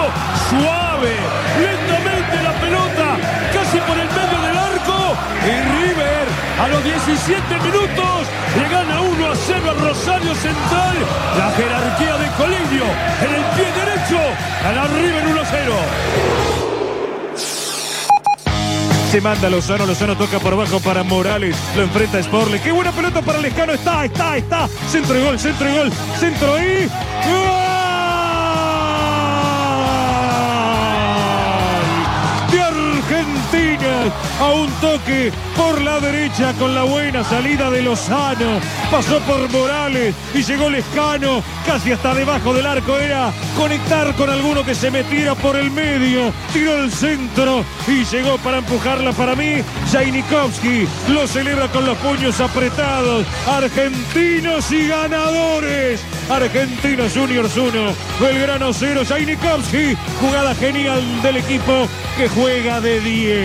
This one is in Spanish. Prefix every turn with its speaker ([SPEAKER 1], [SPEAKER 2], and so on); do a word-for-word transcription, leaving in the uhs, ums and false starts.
[SPEAKER 1] suave, lentamente la pelota, casi por el medio del arco. Y River, a los diecisiete minutos, le gana uno a cero a Rosario Central. La jerarquía de Colidio en el pie derecho. Gana River uno a cero.
[SPEAKER 2] Se manda Lozano, Lozano toca por abajo para Morales, lo enfrenta a Sporle. ¡Qué buena pelota para Lescano! Está, está, está. Centro y gol, centro y gol, centro y... ¡Gol! De Argentina, a un toque por la derecha con la buena salida de Lozano. Pasó por Morales y llegó Lescano, casi hasta debajo del arco. Era conectar con alguno que se metiera por el medio. Tiró el centro y llegó para empujarla para mí. Jainikowski lo celebra con los puños apretados. Argentinos y ganadores. Argentinos Juniors uno, Belgrano cero. Jainikowski, jugada genial del equipo que juega de diez.